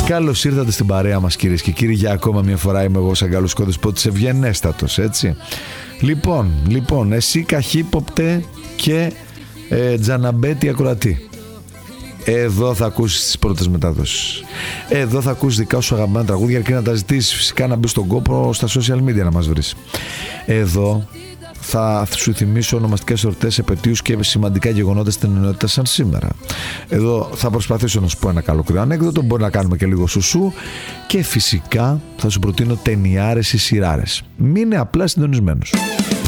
Καλώς ήρθατε στην παρέα μας, κυρίες και κύριοι. Για ακόμα μια φορά είμαι εγώ, Σαγκάλος Κώδης ευγενέστατος, έτσι. Λοιπόν, εσύ καχύποπτε και τζαναμπέτη ακροατή, εδώ θα ακούσεις τις πρώτες μετάδοσεις. Εδώ θα ακούσεις δικά σου αγαπημένα τραγούδια, αρκεί να τα ζητήσεις φυσικά, να μπεις στον κόπο στα social media να μας βρεις. Εδώ θα σου θυμίσω ονομαστικές εορτές, επετείους και σημαντικά γεγονότα στην ενότητα σαν σήμερα. Εδώ θα προσπαθήσω να σου πω ένα καλοκαιρινό ανέκδοτο, μπορεί να κάνουμε και λίγο σουσού και φυσικά θα σου προτείνω ταινιάρες ή σειράρες. Μείνε απλά συντονισμένος.